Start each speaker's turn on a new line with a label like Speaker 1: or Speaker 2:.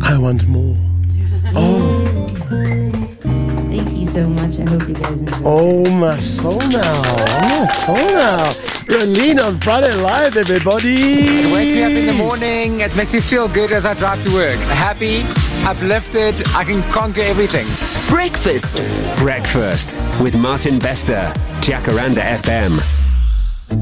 Speaker 1: I want more. Oh.
Speaker 2: Thank you so much. I hope you guys enjoy.
Speaker 1: Oh, my soul now. Rolene on Friday Live, everybody.
Speaker 3: It wakes me up in the morning. It makes me feel good as I drive to work. Happy, uplifted. I can conquer everything.
Speaker 4: Breakfast with Martin Bester, Jacaranda FM.